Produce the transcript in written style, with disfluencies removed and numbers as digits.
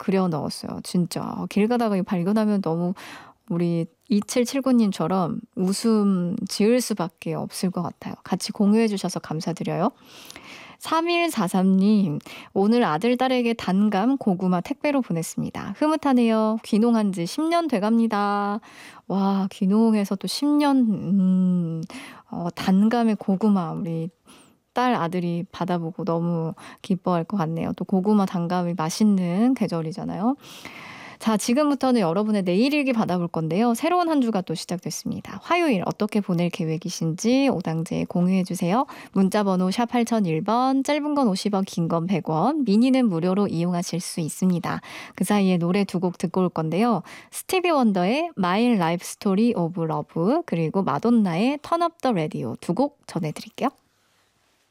그려 넣었어요. 진짜. 길 가다가 이거 발견하면 너무 우리 2779님처럼 웃음 지을 수밖에 없을 것 같아요. 같이 공유해 주셔서 감사드려요. 3143님, 오늘 아들, 딸에게 단감 고구마 택배로 보냈습니다. 흐뭇하네요. 귀농한 지 10년 돼갑니다. 와, 귀농해서 또 10년, 단감의 고구마, 우리 딸 아들이 받아보고 너무 기뻐할 것 같네요. 또 고구마 단감이 맛있는 계절이잖아요. 자, 지금부터는 여러분의 내일 일기 받아볼 건데요. 새로운 한 주가 또 시작됐습니다. 화요일 어떻게 보낼 계획이신지 오당제에 공유해주세요. 문자번호 샵 8001번, 짧은 건 50원, 긴 건 100원, 미니는 무료로 이용하실 수 있습니다. 그 사이에 노래 두 곡 듣고 올 건데요. 스티비 원더의 My Life Story of Love, 그리고 마돈나의 Turn Up the Radio 두 곡 전해드릴게요.